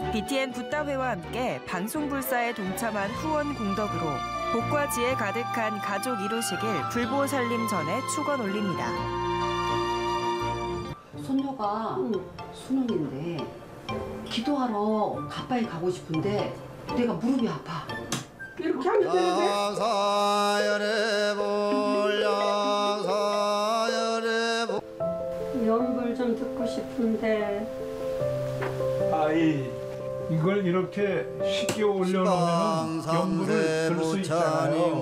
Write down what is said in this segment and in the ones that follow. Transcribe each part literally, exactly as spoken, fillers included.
비티엔 붓다회와 함께 방송불사에 동참한 후원 공덕으로 복과 지혜 가득한 가족 이루시길 불보살림 전에 축원 올립니다. 손녀가 응. 수능인데 기도하러 가빠이 가고 싶은데 내가 무릎이 아파. 이렇게 하면 되는데. 연불 좀 듣고 싶은데. 아이, 이걸 이렇게 쉽게 올려놓으면 연불을 들 수 있잖아요.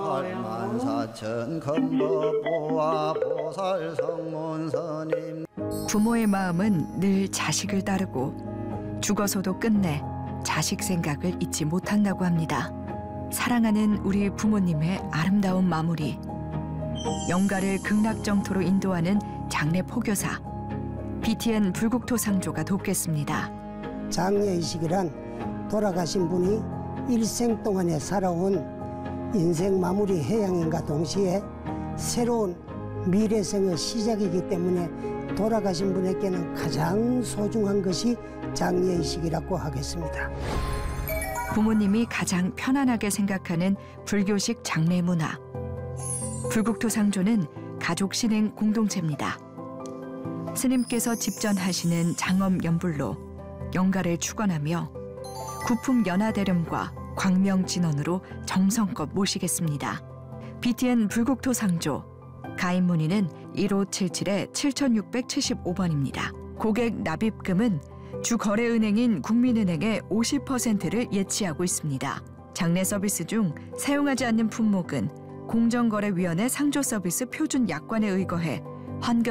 부모의 마음은 늘 자식을 따르고 죽어서도 끝내 자식 생각을 잊지 못한다고 합니다. 사랑하는 우리 부모님의 아름다운 마무리. 영가를 극락정토로 인도하는 장례 포교사. 비티엔 불국토상조가 돕겠습니다. 장례의식이란 돌아가신 분이 일생 동안에 살아온 인생 마무리 해양인과 동시에 새로운 미래생의 시작이기 때문에 돌아가신 분에게는 가장 소중한 것이 장례의식이라고 하겠습니다. 부모님이 가장 편안하게 생각하는 불교식 장례 문화. 불국토상조는 가족 신행 공동체입니다. 스님께서 집전하시는 장엄 연불로 영가를 축원하며 구품 연화대름과 광명진언으로 정성껏 모시겠습니다. 비티엔 불국토상조 가입 문의는 일오칠칠 칠육칠오 번입니다. 고객 납입금은 주 거래은행인 국민은행의 오십 퍼센트를 예치하고 있습니다. 장례 서비스 중 사용하지 않는 품목은 공정거래위원회 상조 서비스 표준 약관에 의거해 환급